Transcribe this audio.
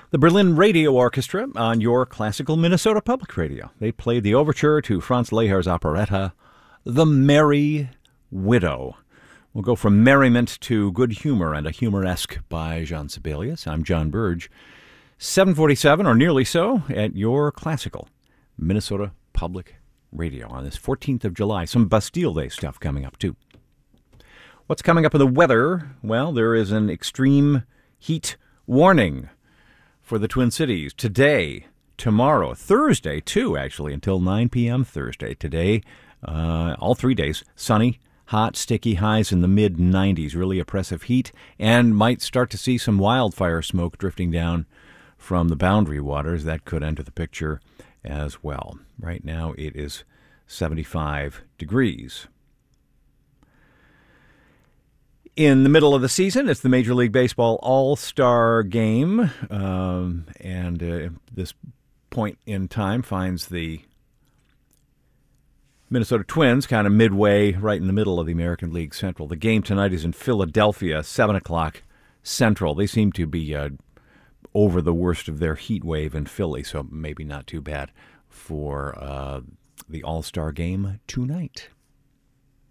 The Berlin Radio Orchestra on your classical Minnesota Public Radio. They played the overture to Franz Lehár's operetta, The Merry Widow. We'll go from merriment to good humor and a humoresque by Jean Sibelius. I'm John Burge. 7:47, or nearly so, at your classical Minnesota Public Radio on this 14th of July. Some Bastille Day stuff coming up, too. What's coming up in the weather? Well, there is an extreme heat warning for the Twin Cities today, tomorrow, Thursday, too, actually, until 9 p.m. Thursday. Today, all 3 days, sunny, hot, sticky, highs in the mid-90s, really oppressive heat, and might start to see some wildfire smoke drifting down from the boundary waters. That could enter the picture as well. Right now, it is 75 degrees. In the middle of the season, it's the Major League Baseball All-Star Game, and this point in time finds the Minnesota Twins kind of midway, right in the middle of the American League Central. The game tonight is in Philadelphia, 7 o'clock Central. They seem to be over the worst of their heat wave in Philly, so maybe not too bad for the All-Star Game tonight.